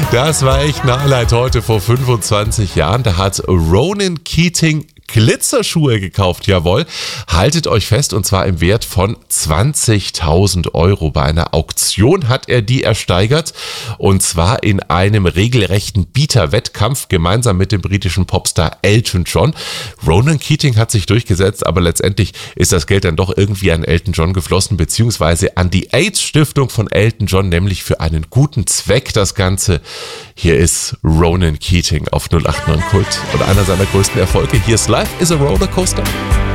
Das war echt ein Highlight heute vor 25 Jahren. Da hat Ronan Keating Glitzerschuhe gekauft, jawohl. Haltet euch fest, und zwar im Wert von 20.000 Euro. Bei einer Auktion hat er die ersteigert, und zwar in einem regelrechten Bieterwettkampf gemeinsam mit dem britischen Popstar Elton John. Ronan Keating hat sich durchgesetzt, aber letztendlich ist das Geld dann doch irgendwie an Elton John geflossen, beziehungsweise an die AIDS-Stiftung von Elton John, nämlich für einen guten Zweck das Ganze. Hier ist Ronan Keating auf 089 Kult und einer seiner größten Erfolge. Hier ist Life is a Rollercoaster.